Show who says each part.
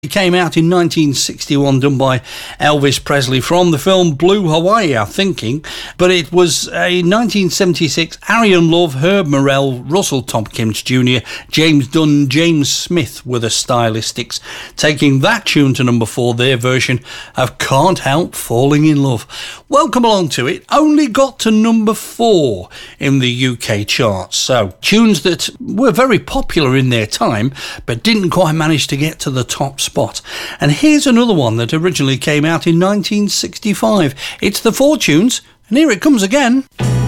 Speaker 1: It came out in 1961, done by Elvis Presley from the film Blue Hawaii, I'm thinking. But it was a 1976 Arian Love, Herb Morrell, Russell Tompkins Jr., James Dunn, James Smith were the stylistics, taking that tune to number 4, their version of Can't Help Falling in Love. Welcome along to it. Only got to number 4 in the UK charts. So, tunes that were very popular in their time, but didn't quite manage to get to the top spot. And here's another one that originally came out in 1965. It's the Fortunes, and here it comes again.